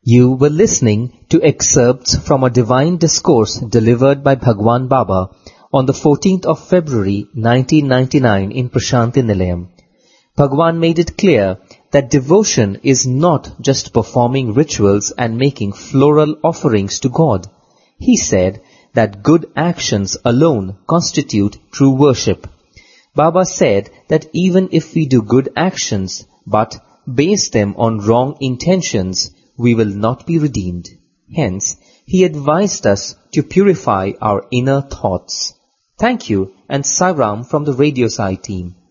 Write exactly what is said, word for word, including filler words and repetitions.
You were listening to excerpts from a divine discourse delivered by Bhagwan Baba on the fourteenth of February nineteen ninety-nine in Prashanti Nilayam. Bhagwan made it clear that devotion is not just performing rituals and making floral offerings to God. He said that good actions alone constitute true worship. Baba said that even if we do good actions but base them on wrong intentions, we will not be redeemed. Hence, he advised us to purify our inner thoughts. Thank you and Sairam from the Radio Sai team.